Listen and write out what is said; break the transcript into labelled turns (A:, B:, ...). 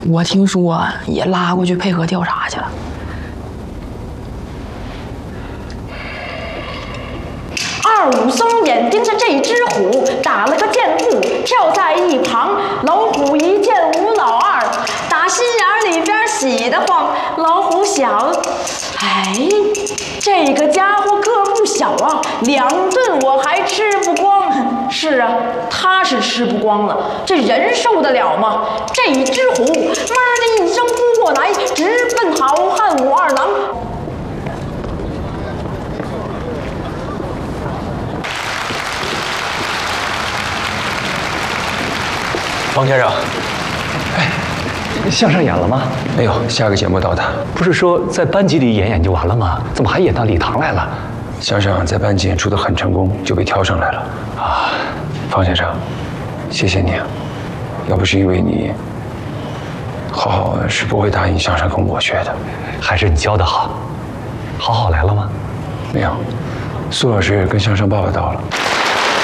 A: 我听说也拉过去配合调查去了。
B: 2、5松眼盯着这只虎，打了个箭步，跳在一旁。老虎一见吴老二，打心眼里边喜得慌。老虎想，哎，这个家伙个不小啊，2顿我还吃不光。是啊，他是吃不光了，这人受得了吗？这只虎闷的一声扑过来，直奔好汉武二郎。
C: 方先生，
D: 相声演了吗？
C: 没有，下个节目到达。
D: 不是说在班级里演就完了吗？怎么还演到礼堂来了？
C: 相声在班级演出的很成功，就被挑上来了。啊，方先生，谢谢你，要不是因为你，浩浩是不会答应相声跟我学的。
D: 还是你教的好。好好来了吗？
C: 没有，苏老师跟相声爸爸到了。